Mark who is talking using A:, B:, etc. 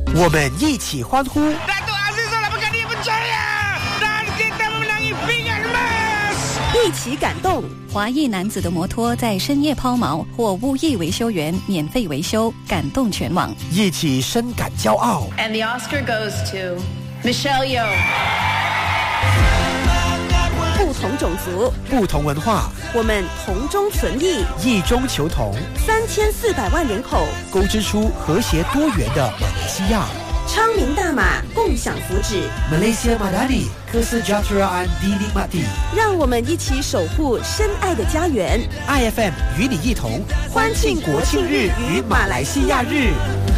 A: 我们一起欢呼。
B: Dato' Aziz telah berkali berjaya dan kita memenangi Piala Emas。
C: 一起感动。
D: 华裔男子的摩托在深夜抛锚，获无裔维修员免费维修，感动全网。
A: 一起深感骄傲。
E: And the Oscar goes to Michelle Yeoh。
C: 不同种族，
A: 不同文化，
C: 我们同中存异，
A: 异中求同。
C: 3400万人口，
A: 勾织出和谐多元的马来西亚。
C: 昌明大马，共享福祉。
A: Malaysia Madani, Kesejahteraan Dinikmati。
C: 让我们一起守护深爱的家园。
A: IFM 与你一同欢庆国庆日与马来西亚日。